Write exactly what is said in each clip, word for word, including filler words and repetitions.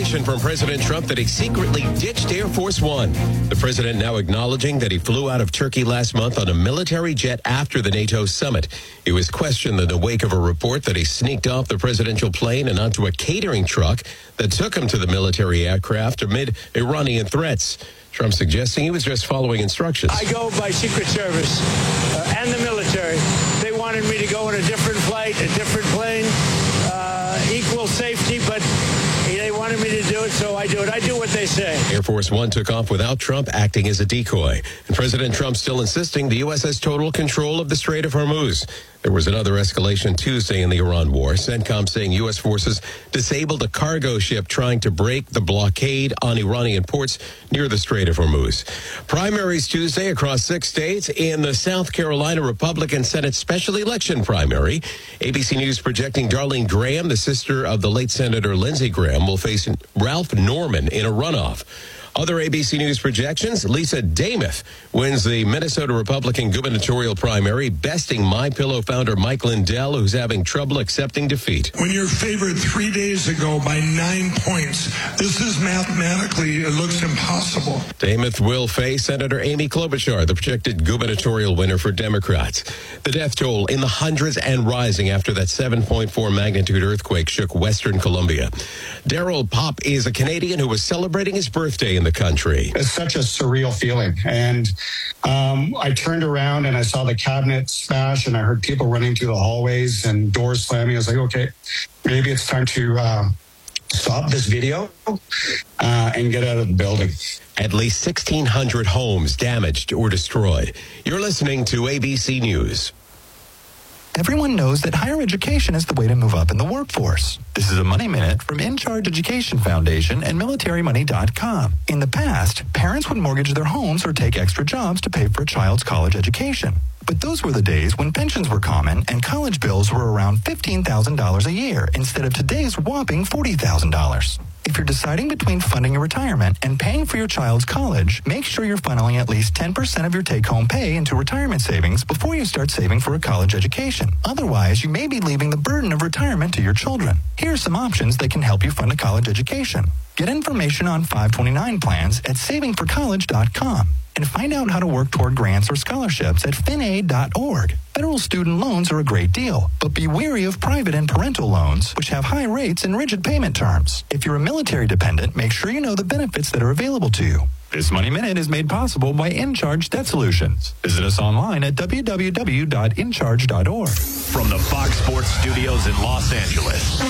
revelation from President Trump that he secretly ditched Air Force One. The president now acknowledging that he flew out of Turkey last month on a military jet after the NATO summit. He was questioned in the wake of a report that he sneaked off the presidential plane and onto a catering truck that took him to the military aircraft amid Iranian threats. Trump suggesting he was just following instructions. I go by Secret Service uh, and the military. They wanted me to go in a different flight, a different plane, uh, equal safety, but they wanted me to do it, so I do it. I do what they say. Air Force One took off without Trump acting as a decoy. And President Trump still insisting the U S has total control of the Strait of Hormuz. There was another escalation Tuesday in the Iran war. CENTCOM saying U S forces disabled a cargo ship trying to break the blockade on Iranian ports near the Strait of Hormuz. Primaries Tuesday across six states in the South Carolina Republican Senate special election primary. A B C News projecting Darlene Graham, the sister of the late Senator Lindsey Graham, will face Ralph Norman in a runoff. Other A B C News projections, Lisa Damoth wins the Minnesota Republican gubernatorial primary, besting MyPillow founder Mike Lindell, who's having trouble accepting defeat. When you're favored three days ago by nine points, this is mathematically, it looks impossible. Damoth will face Senator Amy Klobuchar, the projected gubernatorial winner for Democrats. The death toll in the hundreds and rising after that seven point four magnitude earthquake shook Western Colombia. Daryl Pop is a Canadian who was celebrating his birthday in the country. It's such a surreal feeling. And um, I turned around and I saw the cabinet smash and I heard people running through the hallways and doors slamming. I was like, okay, maybe it's time to uh, stop this video uh, and get out of the building. At least sixteen hundred homes damaged or destroyed. You're listening to A B C News. Everyone knows that higher education is the way to move up in the workforce. This is a Money Minute from In Charge Education Foundation and military money dot com. In the past, parents would mortgage their homes or take extra jobs to pay for a child's college education. But those were the days when pensions were common and college bills were around fifteen thousand dollars a year instead of today's whopping forty thousand dollars. If you're deciding between funding your retirement and paying for your child's college, make sure you're funneling at least ten percent of your take-home pay into retirement savings before you start saving for a college education. Otherwise, you may be leaving the burden of retirement to your children. Here are some options that can help you fund a college education. Get information on five twenty-nine plans at saving for college dot com. And find out how to work toward grants or scholarships at fin aid dot org. Federal student loans are a great deal, but be wary of private and parental loans, which have high rates and rigid payment terms. If you're a military dependent, make sure you know the benefits that are available to you. This Money Minute is made possible by InCharge Debt Solutions. Visit us online at w w w dot in charge dot org. From the Fox Sports Studios in Los Angeles,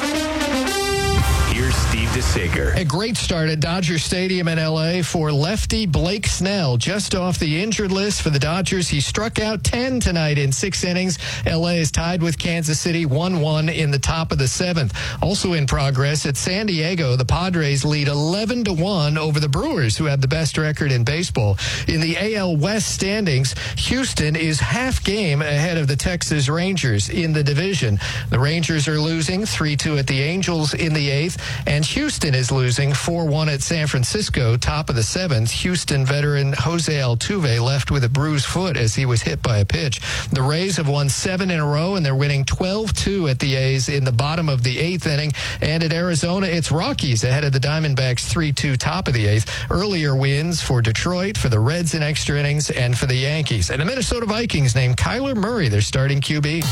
here's Steve DeSager. A great start at Dodger Stadium in L A for lefty Blake Snell. Just off the injured list for the Dodgers, he struck out ten tonight in six innings. L A is tied with Kansas City one one in the top of the seventh. Also in progress at San Diego, the Padres lead eleven to one over the Brewers, who have the best record in baseball. In the A L West standings, Houston is half game ahead of the Texas Rangers in the division. The Rangers are losing three two at the Angels in the eighth. And Houston is losing four one at San Francisco, top of the seventh. Houston veteran Jose Altuve left with a bruised foot as he was hit by a pitch. The Rays have won seven in a row, and they're winning twelve two at the A's in the bottom of the eighth inning. And at Arizona, it's Rockies ahead of the Diamondbacks three two, top of the eighth. Earlier wins for Detroit, for the Reds in extra innings, and for the Yankees. And the Minnesota Vikings named Kyler Murray their starting Q B.